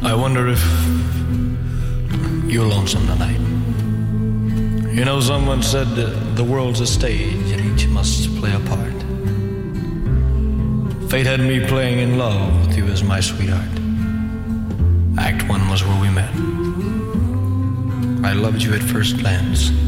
I wonder if you're lonesome tonight. You know, someone said the world's a stage and each must play a part. Fate had me playing in love with you as my sweetheart. Act 1 was where we met. I loved you at first glance.